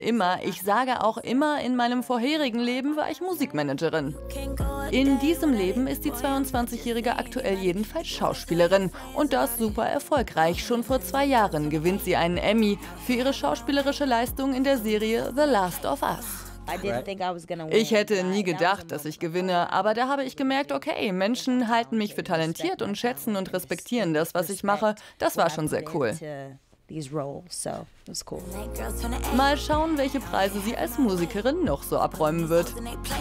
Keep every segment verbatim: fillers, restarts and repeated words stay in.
Immer, ich sage auch immer, in meinem vorherigen Leben war ich Musikmanagerin. In diesem Leben ist die zweiundzwanzigjährige aktuell jedenfalls Schauspielerin. Und das super erfolgreich. Schon vor zwei Jahren gewinnt sie einen Emmy für ihre schauspielerische Leistung in der Serie The Last of Us. Ich hätte nie gedacht, dass ich gewinne, aber da habe ich gemerkt, okay, Menschen halten mich für talentiert und schätzen und respektieren das, was ich mache. Das war schon sehr cool. Mal schauen, welche Preise sie als Musikerin noch so abräumen wird.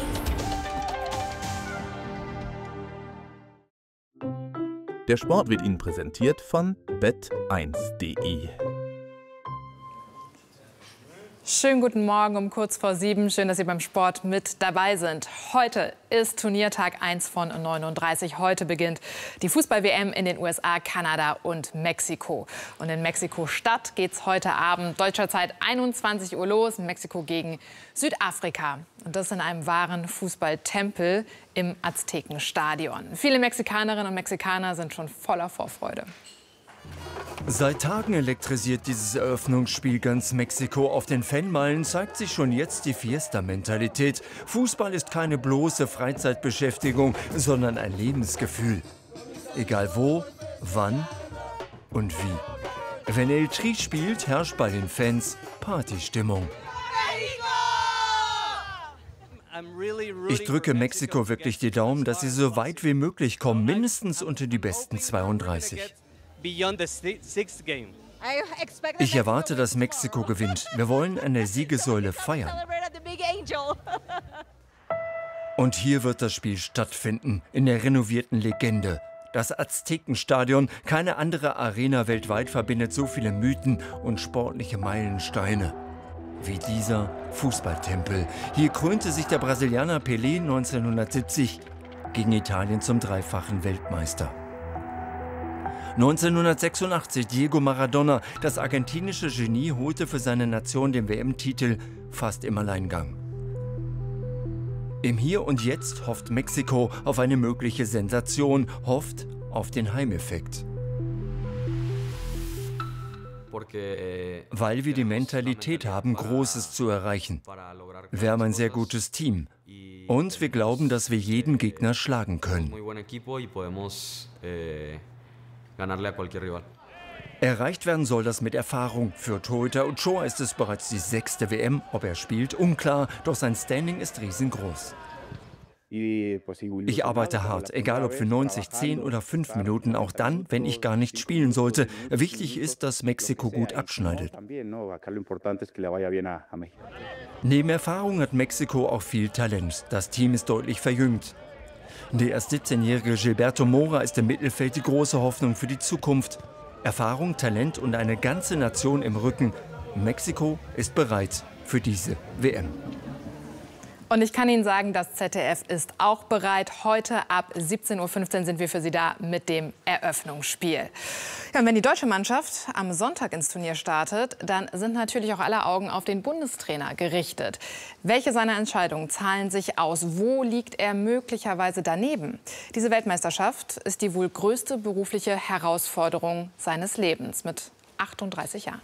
Der Sport wird Ihnen präsentiert von bet eins punkt de. Schönen guten Morgen um kurz vor sieben. Schön, dass Sie beim Sport mit dabei sind. Heute ist Turniertag eins von neununddreißig. Heute beginnt die Fußball-W M in den U S A, Kanada und Mexiko. Und in Mexiko-Stadt geht es heute Abend deutscher Zeit einundzwanzig Uhr los. Mexiko gegen Südafrika. Und das in einem wahren Fußballtempel im Aztekenstadion. Viele Mexikanerinnen und Mexikaner sind schon voller Vorfreude. Seit Tagen elektrisiert dieses Eröffnungsspiel ganz Mexiko. Auf den Fanmeilen zeigt sich schon jetzt die Fiesta-Mentalität. Fußball ist keine bloße Freizeitbeschäftigung, sondern ein Lebensgefühl. Egal wo, wann und wie. Wenn El Tri spielt, herrscht bei den Fans Partystimmung. Ich drücke Mexiko wirklich die Daumen, dass sie so weit wie möglich kommen, mindestens unter die besten zweiunddreißig. Ich erwarte, dass Mexiko gewinnt. Wir wollen an der Siegessäule feiern. Und hier wird das Spiel stattfinden, in der renovierten Legende. Das Aztekenstadion, keine andere Arena weltweit verbindet so viele Mythen und sportliche Meilensteine wie dieser Fußballtempel. Hier krönte sich der Brasilianer Pelé neunzehnhundertsiebzig gegen Italien zum dreifachen Weltmeister. neunzehnhundertsechsundachtzig Diego Maradona, das argentinische Genie, holte für seine Nation den W M-Titel fast im Alleingang. Im Hier und Jetzt hofft Mexiko auf eine mögliche Sensation, hofft auf den Heimeffekt. Weil wir die Mentalität haben, Großes zu erreichen. Wir haben ein sehr gutes Team. Und wir glauben, dass wir jeden Gegner schlagen können. Erreicht werden soll das mit Erfahrung. Für Torhüter Ochoa ist es bereits die sechste W M. Ob er spielt, unklar, doch sein Standing ist riesengroß. Ich arbeite hart, egal ob für neunzig, zehn oder fünf Minuten, auch dann, wenn ich gar nicht spielen sollte. Wichtig ist, dass Mexiko gut abschneidet. Neben Erfahrung hat Mexiko auch viel Talent. Das Team ist deutlich verjüngt. Der erst siebzehnjährige Gilberto Mora ist im Mittelfeld die große Hoffnung für die Zukunft. Erfahrung, Talent und eine ganze Nation im Rücken. Mexiko ist bereit für diese W M. Und ich kann Ihnen sagen, das Z D F ist auch bereit. Heute ab siebzehn Uhr fünfzehn sind wir für Sie da mit dem Eröffnungsspiel. Ja, und wenn die deutsche Mannschaft am Sonntag ins Turnier startet, dann sind natürlich auch alle Augen auf den Bundestrainer gerichtet. Welche seiner Entscheidungen zahlen sich aus? Wo liegt er möglicherweise daneben? Diese Weltmeisterschaft ist die wohl größte berufliche Herausforderung seines Lebens mit achtunddreißig Jahren.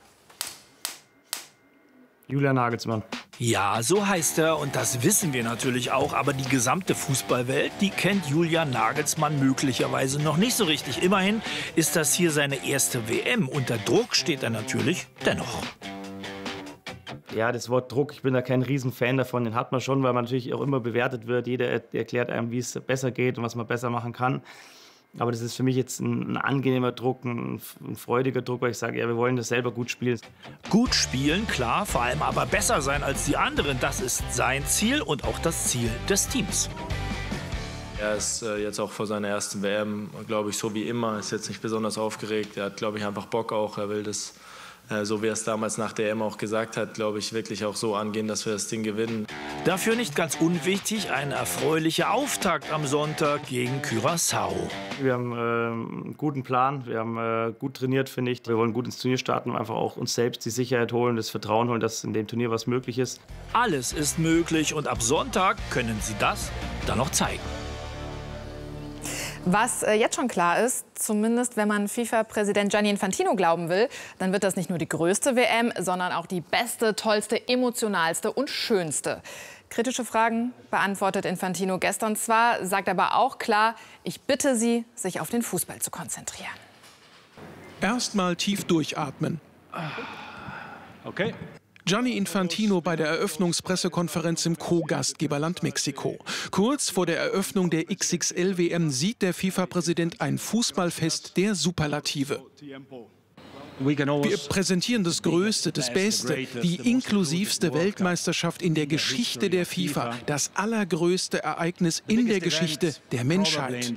Julian Nagelsmann. Ja, so heißt er und das wissen wir natürlich auch. Aber die gesamte Fußballwelt, die kennt Julian Nagelsmann möglicherweise noch nicht so richtig. Immerhin ist das hier seine erste W M. Unter Druck steht er natürlich dennoch. Ja, das Wort Druck, ich bin da kein Riesenfan davon. Den hat man schon, weil man natürlich auch immer bewertet wird. Jeder erklärt einem, wie es besser geht und was man besser machen kann. Aber das ist für mich jetzt ein, ein angenehmer Druck, ein, ein freudiger Druck, weil ich sage, ja, wir wollen das selber gut spielen. Gut spielen, klar, vor allem aber besser sein als die anderen. Das ist sein Ziel und auch das Ziel des Teams. Er ist äh, jetzt auch vor seiner ersten W M, glaube ich, so wie immer, ist jetzt nicht besonders aufgeregt. Er hat, glaube ich, einfach Bock auch. Er will das, äh, so wie er es damals nach der E M auch gesagt hat, glaube ich, wirklich auch so angehen, dass wir das Ding gewinnen. Dafür nicht ganz unwichtig, ein erfreulicher Auftakt am Sonntag gegen Curaçao. Wir haben äh, einen guten Plan, wir haben äh, gut trainiert, finde ich. Wir wollen gut ins Turnier starten und einfach auch uns selbst die Sicherheit holen, das Vertrauen holen, dass in dem Turnier was möglich ist. Alles ist möglich und ab Sonntag können Sie das dann noch zeigen. Was äh, jetzt schon klar ist, zumindest wenn man FIFA-Präsident Gianni Infantino glauben will, dann wird das nicht nur die größte W M, sondern auch die beste, tollste, emotionalste und schönste. Kritische Fragen beantwortet Infantino gestern zwar, sagt aber auch klar, ich bitte Sie, sich auf den Fußball zu konzentrieren. Erstmal tief durchatmen. Okay. Gianni Infantino bei der Eröffnungspressekonferenz im Co-Gastgeberland Mexiko. Kurz vor der Eröffnung der X X L W M sieht der FIFA-Präsident ein Fußballfest der Superlative. Wir präsentieren das Größte, das Beste, die inklusivste Weltmeisterschaft in der Geschichte der FIFA, das allergrößte Ereignis in der Geschichte der Menschheit.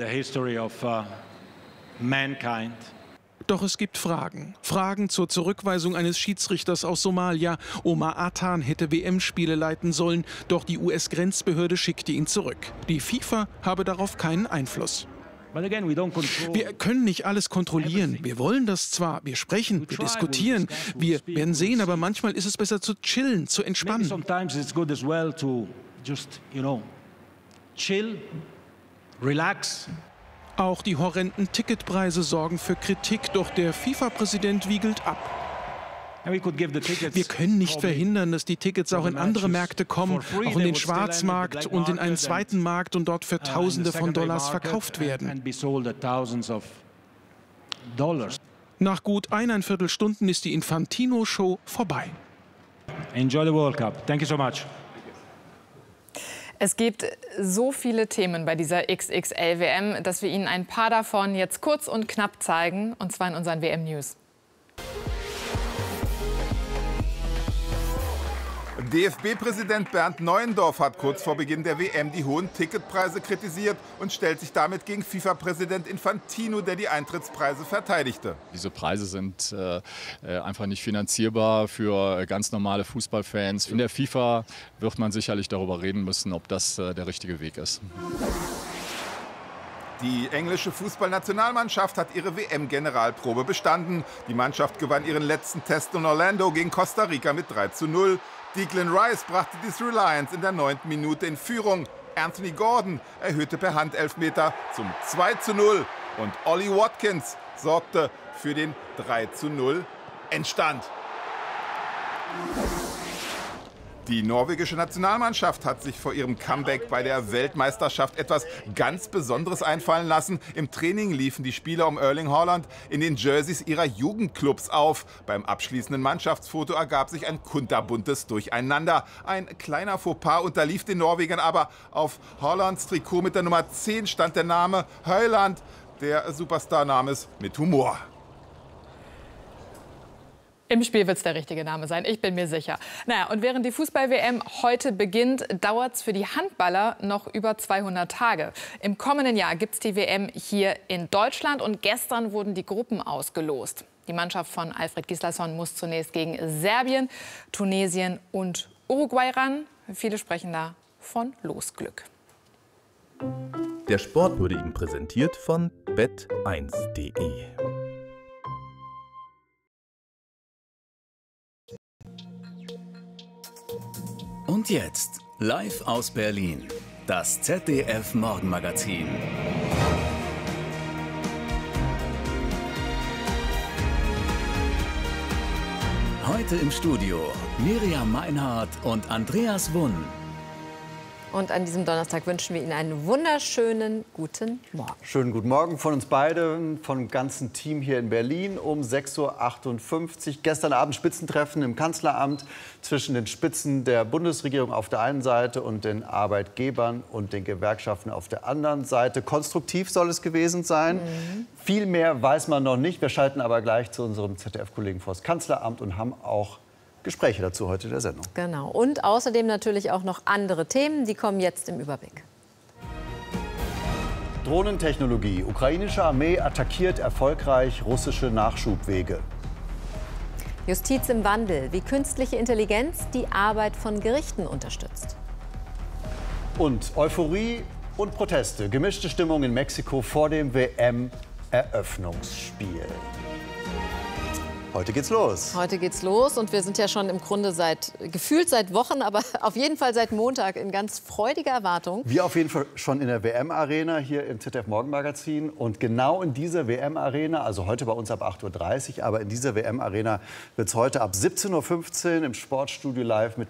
Doch es gibt Fragen. Fragen zur Zurückweisung eines Schiedsrichters aus Somalia. Omar Atan hätte W M-Spiele leiten sollen, doch die U S-Grenzbehörde schickte ihn zurück. Die FIFA habe darauf keinen Einfluss. Wir können nicht alles kontrollieren. Wir wollen das zwar, wir sprechen, wir diskutieren, wir werden sehen, aber manchmal ist es besser zu chillen, zu entspannen. Auch die horrenden Ticketpreise sorgen für Kritik, doch der FIFA-Präsident wiegelt ab. Wir können nicht verhindern, dass die Tickets auch in andere Märkte kommen, auch in den Schwarzmarkt und in einen zweiten Markt und dort für Tausende von Dollars verkauft werden. Nach gut eineinviertel Stunden ist die Infantino-Show vorbei. Enjoy the World Cup. Thank you so much. Es gibt so viele Themen bei dieser X X L W M, dass wir Ihnen ein paar davon jetzt kurz und knapp zeigen, und zwar in unseren W M-News. D F B-Präsident Bernd Neuendorf hat kurz vor Beginn der W M die hohen Ticketpreise kritisiert und stellt sich damit gegen FIFA-Präsident Infantino, der die Eintrittspreise verteidigte. Diese Preise sind äh, einfach nicht finanzierbar für ganz normale Fußballfans. In der FIFA wird man sicherlich darüber reden müssen, ob das äh, der richtige Weg ist. Die englische Fußballnationalmannschaft hat ihre W M-Generalprobe bestanden. Die Mannschaft gewann ihren letzten Test in Orlando gegen Costa Rica mit drei zu null. Declan Rice brachte die Three Lions in der neunten Minute in Führung. Anthony Gordon erhöhte per Handelfmeter zum zwei zu null. Und Ollie Watkins sorgte für den drei zu null Endstand. Die norwegische Nationalmannschaft hat sich vor ihrem Comeback bei der Weltmeisterschaft etwas ganz Besonderes einfallen lassen. Im Training liefen die Spieler um Erling Haaland in den Jerseys ihrer Jugendclubs auf. Beim abschließenden Mannschaftsfoto ergab sich ein kunterbuntes Durcheinander. Ein kleiner Fauxpas unterlief den Norwegern, aber auf Haalands Trikot mit der Nummer zehn stand der Name Højlund. Der Superstar nahm es mit Humor. Im Spiel wird es der richtige Name sein, ich bin mir sicher. Naja, und während die Fußball-W M heute beginnt, dauert es für die Handballer noch über zweihundert Tage. Im kommenden Jahr gibt es die W M hier in Deutschland und gestern wurden die Gruppen ausgelost. Die Mannschaft von Alfred Gislason muss zunächst gegen Serbien, Tunesien und Uruguay ran. Viele sprechen da von Losglück. Der Sport wurde Ihnen präsentiert von bet eins punkt de. Und jetzt, live aus Berlin, das Z D F-Morgenmagazin. Heute im Studio Miriam Meinhardt und Andreas Wunn. Und an diesem Donnerstag wünschen wir Ihnen einen wunderschönen guten Morgen. Schönen guten Morgen von uns beiden, vom ganzen Team hier in Berlin um sechs Uhr achtundfünfzig. Gestern Abend Spitzentreffen im Kanzleramt zwischen den Spitzen der Bundesregierung auf der einen Seite und den Arbeitgebern und den Gewerkschaften auf der anderen Seite. Konstruktiv soll es gewesen sein. Mhm. Viel mehr weiß man noch nicht. Wir schalten aber gleich zu unserem Z D F-Kollegen vor das Kanzleramt und haben auch Gespräche dazu heute in der Sendung. Genau. Und außerdem natürlich auch noch andere Themen, die kommen jetzt im Überblick. Drohnentechnologie. Ukrainische Armee attackiert erfolgreich russische Nachschubwege. Justiz im Wandel, wie künstliche Intelligenz die Arbeit von Gerichten unterstützt. Und Euphorie und Proteste. Gemischte Stimmung in Mexiko vor dem W M-Eröffnungsspiel. Heute geht's los. Heute geht's los und wir sind ja schon im Grunde seit, gefühlt seit Wochen, aber auf jeden Fall seit Montag in ganz freudiger Erwartung. Wir auf jeden Fall schon in der W M-Arena hier im Z D F-Morgenmagazin. Und genau in dieser W M-Arena, also heute bei uns ab acht Uhr dreißig, aber in dieser W M-Arena wird es heute ab siebzehn Uhr fünfzehn im Sportstudio live mit